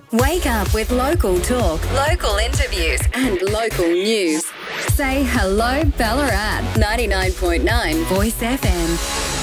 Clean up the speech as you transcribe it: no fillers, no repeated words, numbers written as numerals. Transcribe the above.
Wake up with local talk, local interviews, and local news. Say hello, Ballarat. 99.9 Voice FM.